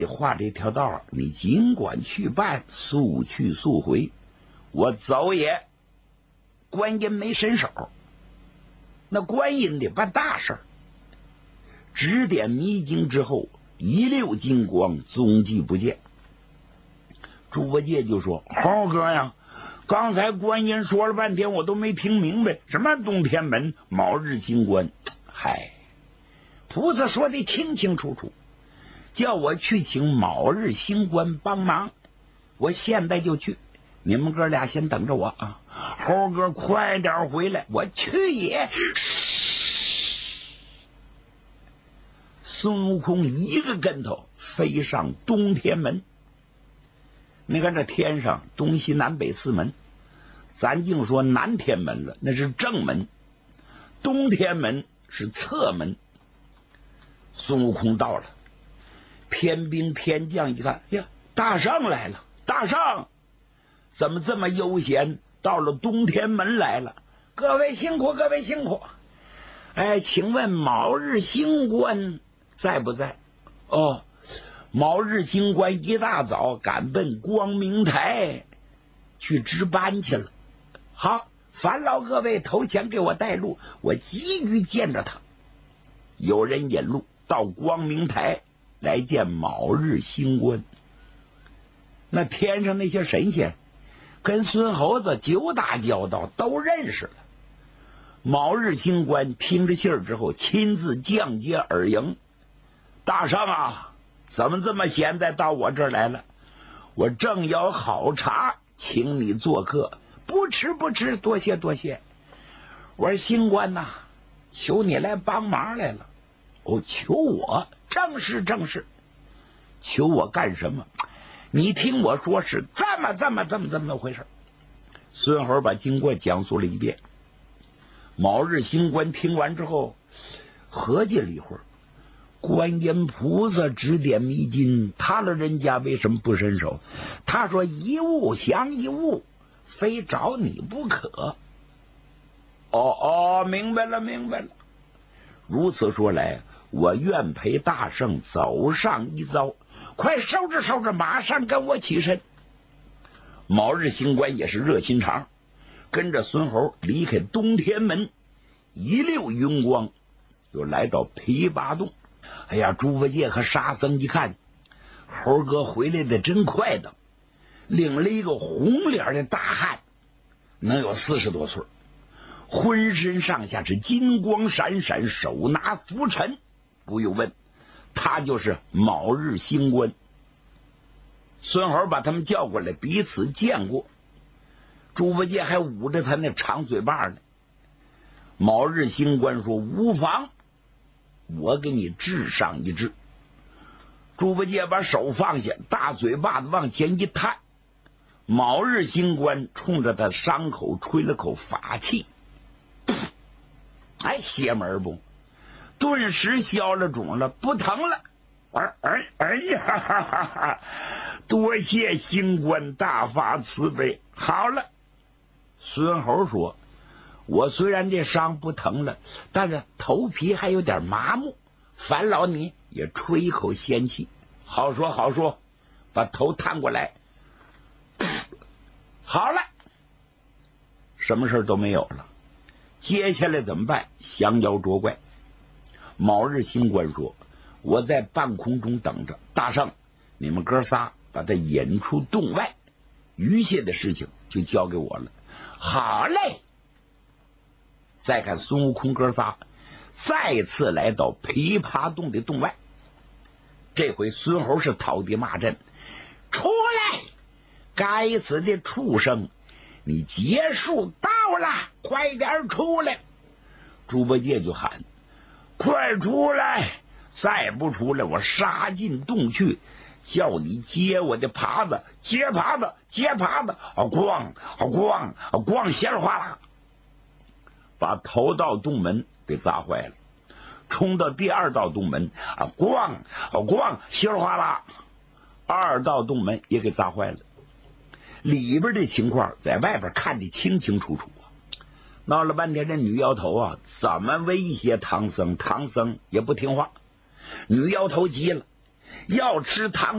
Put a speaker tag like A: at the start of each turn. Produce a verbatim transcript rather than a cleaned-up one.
A: 画这条道，你尽管去办，速去速回，我走也。观音没伸手，那观音得办大事儿。指点迷津之后，一溜金光，踪迹不见。猪八戒就说：“猴哥呀，刚才观音说了半天，我都没听明白，什么东天门、卯日星官？嗨，菩萨说的清清楚楚，叫我去请卯日星官帮忙，我现在就去。你们哥俩先等着我啊！猴哥快点回来，我去也。”孙悟空一个跟头飞上东天门。你看这天上东西南北四门，咱净说南天门了，那是正门，东天门是侧门。孙悟空到了，天兵天将一看，呀，大圣来了！大圣怎么这么悠闲，到了东天门来了？各位辛苦，各位辛苦。哎，请问卯日星官在不在？哦，卯日星官一大早赶奔光明台去值班去了。好，烦劳各位头前给我带路，我急于见着他。有人引路到光明台来见卯日星官。那天上那些神仙跟孙猴子久打交道，都认识了。卯日星官听着信儿之后，亲自降阶而迎。大圣啊，怎么这么闲在到我这儿来了？我正有好茶，请你做客。不吃不吃，多谢多谢。我说星官呐、啊，求你来帮忙来了。哦，求我？正是正是。求我干什么？你听我说，是这么这么这么这么回事。孙猴把经过讲述了一遍。卯日星官听完之后，合计了一会儿，观音菩萨指点迷津，他老人家为什么不伸手？他说一物降一物，非找你不可。哦哦，明白了明白了。如此说来，我愿陪大圣走上一遭。快收拾收拾，马上跟我起身。卯日星官也是热心肠，跟着孙猴离开东天门，一溜云光又来到琵琶洞。哎呀，猪八戒和沙僧一看猴哥回来的真快的，领了一个红脸的大汉，能有四十多岁，浑身上下是金光闪闪，手拿拂尘。不用问，他就是卯日星官。孙猴把他们叫过来，彼此见过。猪八戒还捂着他那长嘴巴呢。卯日星官说：“无妨，我给你治上一治。”猪八戒把手放下，大嘴巴子往前一探。卯日星官冲着他伤口吹了口法气，哎，邪门不？顿时消了肿了，不疼了。哎哎哎呀哈哈哈！多谢星官大发慈悲。好了，孙猴说：“我虽然这伤不疼了，但是头皮还有点麻木，烦劳你也吹一口仙气。”好说好说，把头探过来。好了，什么事都没有了。接下来怎么办？降妖捉怪。卯日星官说：“我在半空中等着，大圣，你们哥仨把他引出洞外，余下的事情就交给我了。”好嘞。再看孙悟空哥仨再次来到琵琶洞的洞外，这回孙猴是讨地骂阵：“出来！该死的畜生，你劫数到了，快点出来！”猪八戒就喊：“快出来！再不出来，我杀进洞去，叫你接我的耙子，接耙子，接耙子！”啊，咣啊咣啊咣，稀里哗啦，把头道洞门给砸坏了。冲到第二道洞门，啊，咣啊咣，稀里哗啦，二道洞门也给砸坏了。里边的情况在外边看得清清楚楚啊。闹了半天，这女妖头啊，怎么威胁唐僧，唐僧也不听话。女妖头急了，要吃唐